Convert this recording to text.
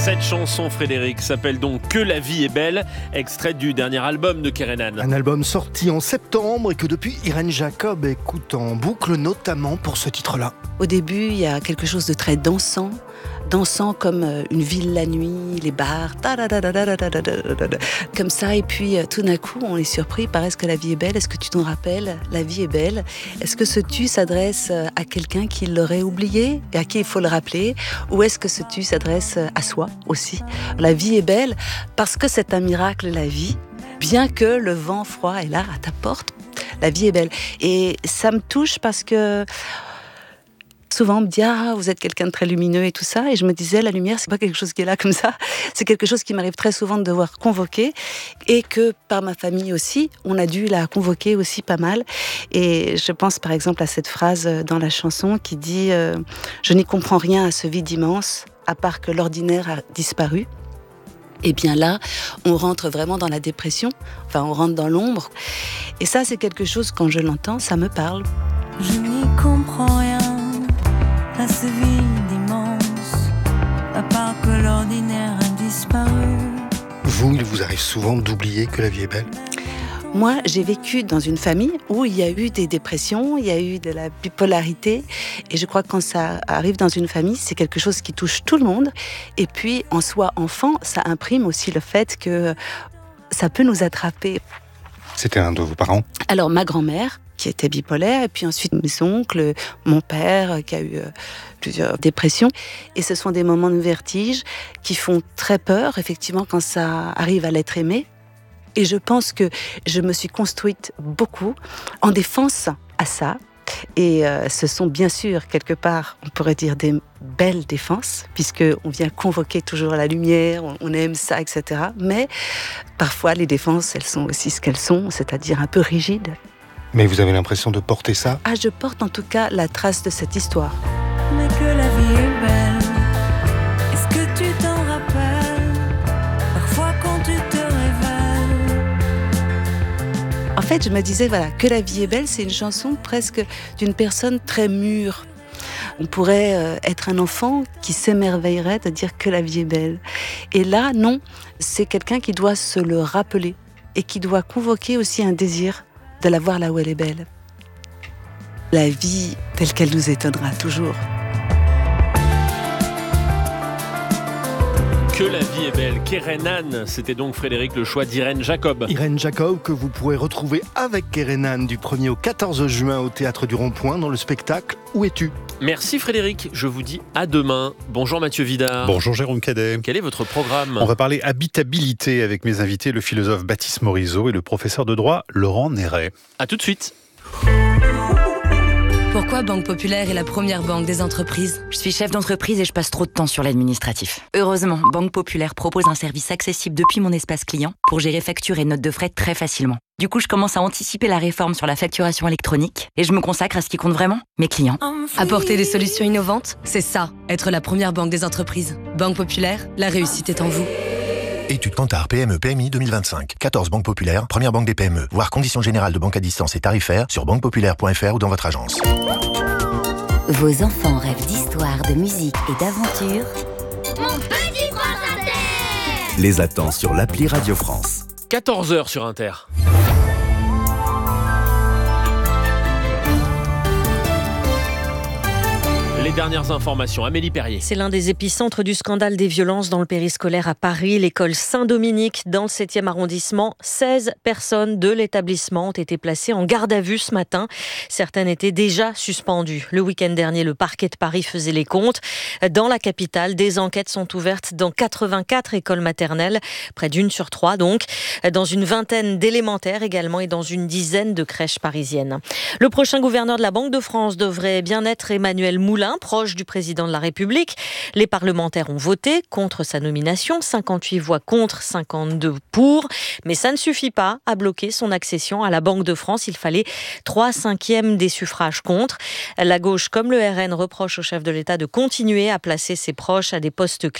Cette chanson, Frédéric, s'appelle donc Que la vie est belle, extrait du dernier album de Kerenan. Un album sorti en septembre et que depuis Irène Jacob écoute en boucle, notamment pour ce titre-là. Au début, il y a quelque chose de très dansant comme une ville la nuit, les bars, comme ça. Et puis tout d'un coup, on est surpris par « Est-ce que la vie est belle ? Est-ce que tu t'en rappelles ? La vie est belle ?» Est-ce que ce tu s'adresse à quelqu'un qui l'aurait oublié et à qui il faut le rappeler ? Ou est-ce que ce tu s'adresse à soi aussi ? La vie est belle parce que c'est un miracle, la vie. Bien que le vent froid est là à ta porte, la vie est belle. Et ça me touche parce que souvent on me dit « Ah, vous êtes quelqu'un de très lumineux et tout ça ». Et je me disais, la lumière, c'est pas quelque chose qui est là comme ça. C'est quelque chose qui m'arrive très souvent de devoir convoquer. Et que par ma famille aussi, on a dû la convoquer aussi pas mal. Et je pense par exemple à cette phrase dans la chanson qui dit « Je n'y comprends rien à ce vide immense, à part que l'ordinaire a disparu ». Et bien là, on rentre vraiment dans la dépression, enfin on rentre dans l'ombre. Et ça, c'est quelque chose, quand je l'entends, ça me parle. Je n'y comprends rien à ce vide immense, à part que l'ordinaire a disparu. Vous, il vous arrive souvent d'oublier que la vie est belle ? Moi, j'ai vécu dans une famille où il y a eu des dépressions, il y a eu de la bipolarité. Et je crois que quand ça arrive dans une famille, c'est quelque chose qui touche tout le monde. Et puis, en soi, enfant, ça imprime aussi le fait que ça peut nous attraper. C'était un de vos parents ? Alors, ma grand-mère, qui était bipolaire, et puis ensuite mes oncles, mon père, qui a eu plusieurs dépressions. Et ce sont des moments de vertige qui font très peur, effectivement, quand ça arrive à l'être aimé. Et je pense que je me suis construite beaucoup en défense à ça. Et ce sont bien sûr, quelque part, on pourrait dire des belles défenses, puisqu'on vient convoquer toujours la lumière, on aime ça, etc. Mais parfois, les défenses, elles sont aussi ce qu'elles sont, c'est-à-dire un peu rigides. Mais vous avez l'impression de porter ça ? Ah, je porte en tout cas la trace de cette histoire. Mais que la vie est belle, est-ce que tu t'en rappelles ? Parfois quand tu te révèles. En fait, je me disais, voilà, que la vie est belle, c'est une chanson presque d'une personne très mûre. On pourrait être un enfant qui s'émerveillerait de dire que la vie est belle. Et là, non, c'est quelqu'un qui doit se le rappeler et qui doit convoquer aussi un désir de la voir là où elle est belle. La vie telle qu'elle nous étonnera toujours. Que la vie est belle, Kerenan, c'était donc Frédéric, le choix d'Irène Jacob. Irène Jacob, que vous pourrez retrouver avec Kerenan du 1er au 14 juin au Théâtre du Rond-Point dans le spectacle Où es-tu ? Merci Frédéric, je vous dis à demain. Bonjour Mathieu Vidard. Bonjour Jérôme Cadet. Quel est votre programme ? On va parler habitabilité avec mes invités, le philosophe Baptiste Morisot et le professeur de droit Laurent Néret. À tout de suite. Pourquoi Banque Populaire est la première banque des entreprises ? Je suis chef d'entreprise et je passe trop de temps sur l'administratif. Heureusement, Banque Populaire propose un service accessible depuis mon espace client pour gérer factures et notes de frais très facilement. Du coup, je commence à anticiper la réforme sur la facturation électronique et je me consacre à ce qui compte vraiment, mes clients. Apporter des solutions innovantes, c'est ça, être la première banque des entreprises. Banque Populaire, la réussite est en vous. Étude Kantar PME PMI 2025. 14 banques populaires, première banque des PME. Voir conditions générales de banque à distance et tarifaires sur banquepopulaire.fr ou dans votre agence. Vos enfants rêvent d'histoire, de musique et d'aventure. Mon petit prince Inter les attend sur l'appli Radio France. 14h sur Inter. Les dernières informations, Amélie Perrier. C'est l'un des épicentres du scandale des violences dans le périscolaire à Paris, l'école Saint-Dominique dans le 7e arrondissement. 16 personnes de l'établissement ont été placées en garde à vue ce matin. Certaines étaient déjà suspendues. Le week-end dernier, le parquet de Paris faisait les comptes. Dans la capitale, des enquêtes sont ouvertes dans 84 écoles maternelles, près d'1 sur 3 donc, dans une vingtaine d'élémentaires également et dans une dizaine de crèches parisiennes. Le prochain gouverneur de la Banque de France devrait bien être Emmanuel Moulin, proche du président de la République. Les parlementaires ont voté contre sa nomination, 58 voix contre, 52 pour, mais ça ne suffit pas à bloquer son accession à la Banque de France. Il fallait 3/5 des suffrages contre. La gauche comme le RN reprochent au chef de l'État de continuer à placer ses proches à des postes clés.